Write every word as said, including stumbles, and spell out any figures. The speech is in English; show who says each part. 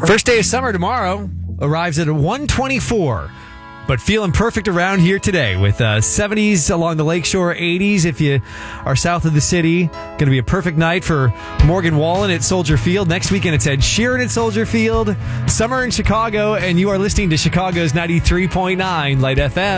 Speaker 1: First day of summer tomorrow arrives at one twenty-four. But feeling perfect around here today with uh, seventies along the lakeshore, eighties if you are south of the city. Going to be a perfect night for Morgan Wallen at Soldier Field. Next weekend it's Ed Sheeran at Soldier Field. Summer in Chicago, and you are listening to Chicago's ninety-three point nine Light F M.